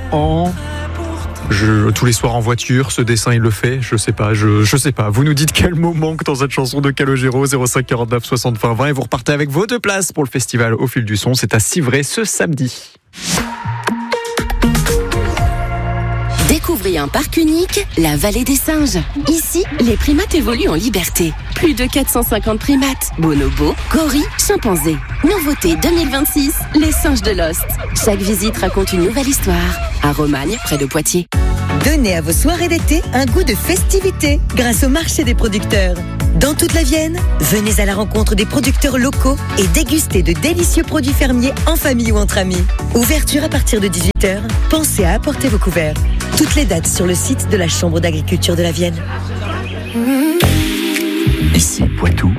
en... tous les soirs en voiture, ce dessin il le fait, je sais pas. Vous nous dites quel mot manque dans cette chanson de Calogero, 05 49 60 20 20 et vous repartez avec vos 2 places pour le festival Au Fil du Son. C'est à Civray ce samedi. Découvrez un parc unique, la Vallée des Singes. Ici, les primates évoluent en liberté. Plus de 450 primates, bonobos, gorilles, chimpanzés. Nouveauté 2026, les singes de Lost. Chaque visite raconte une nouvelle histoire. À Romagne, près de Poitiers. Donnez à vos soirées d'été un goût de festivité grâce au marché des producteurs. Dans toute la Vienne, venez à la rencontre des producteurs locaux et dégustez de délicieux produits fermiers en famille ou entre amis. Ouverture à partir de 18h, pensez à apporter vos couverts. Toutes les dates sur le site de la Chambre d'agriculture de la Vienne. Ici Poitou.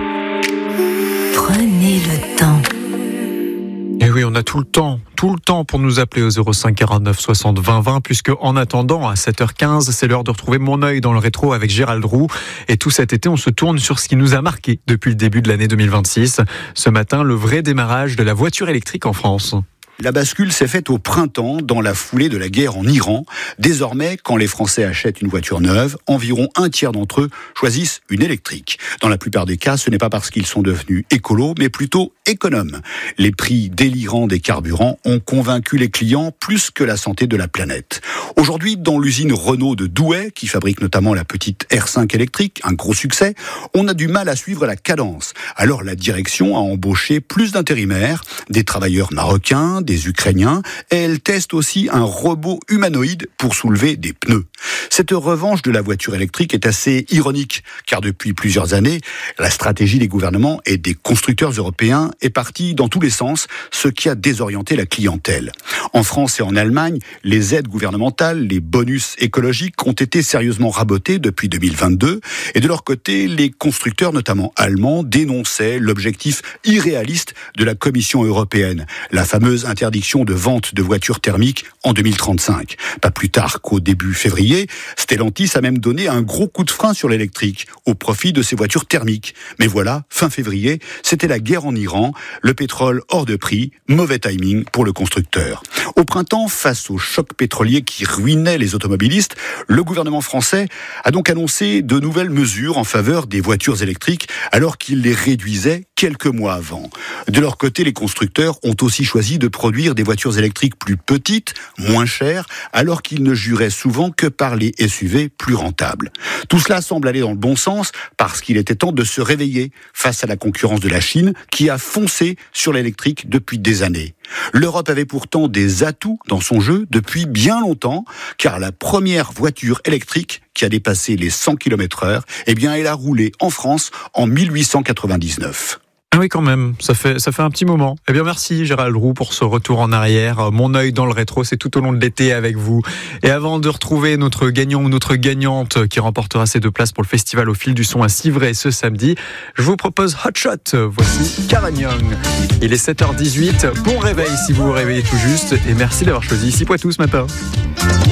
Prenez le temps. Et oui, on a tout le temps pour nous appeler au 05 49 60 20 20, puisque en attendant, à 7h15, c'est l'heure de retrouver Mon œil dans le rétro avec Gérald Roux. Et tout cet été, on se tourne sur ce qui nous a marqué depuis le début de l'année 2026. Ce matin, le vrai démarrage de la voiture électrique en France. La bascule s'est faite au printemps, dans la foulée de la guerre en Iran. Désormais, quand les Français achètent une voiture neuve, environ un tiers d'entre eux choisissent une électrique. Dans la plupart des cas, ce n'est pas parce qu'ils sont devenus écolos, mais plutôt économes. Les prix délirants des carburants ont convaincu les clients plus que la santé de la planète. Aujourd'hui, dans l'usine Renault de Douai, qui fabrique notamment la petite R5 électrique, un gros succès, on a du mal à suivre la cadence. Alors la direction a embauché plus d'intérimaires, des travailleurs marocains, des Ukrainiens, et elle teste aussi un robot humanoïde pour soulever des pneus. Cette revanche de la voiture électrique est assez ironique, car depuis plusieurs années, la stratégie des gouvernements et des constructeurs européens est partie dans tous les sens, ce qui a désorienté la clientèle. En France et en Allemagne, les aides gouvernementales, les bonus écologiques ont été sérieusement rabotés depuis 2022, et de leur côté, les constructeurs, notamment allemands, dénonçaient l'objectif irréaliste de la Commission européenne, la fameuse interdiction de vente de voitures thermiques en 2035. Pas plus tard qu'au début février, Stellantis a même donné un gros coup de frein sur l'électrique au profit de ses voitures thermiques. Mais voilà, fin février, c'était la guerre en Iran, le pétrole hors de prix, mauvais timing pour le constructeur. Au printemps, face au choc pétrolier qui ruinait les automobilistes, le gouvernement français a donc annoncé de nouvelles mesures en faveur des voitures électriques alors qu'il les réduisait quelques mois avant. De leur côté, les constructeurs ont aussi choisi de produire des voitures électriques plus petites, moins chères, alors qu'ils ne juraient souvent que par les SUV plus rentables. Tout cela semble aller dans le bon sens parce qu'il était temps de se réveiller face à la concurrence de la Chine qui a foncé sur l'électrique depuis des années. L'Europe avait pourtant des atouts dans son jeu depuis bien longtemps, car la première voiture électrique qui a dépassé les 100 km/h, elle a roulé en France en 1899. Ah oui, quand même, ça fait un petit moment. Eh bien, merci Gérald Roux pour ce retour en arrière. Mon œil dans le rétro, c'est tout au long de l'été avec vous. Et avant de retrouver notre gagnant ou notre gagnante qui remportera ces 2 places pour le festival Au Fil du Son à Civray ce samedi, je vous propose Hot Shot. Voici Karen Young. Il est 7h18. Bon réveil si vous vous réveillez tout juste. Et merci d'avoir choisi ici Poitou ce matin.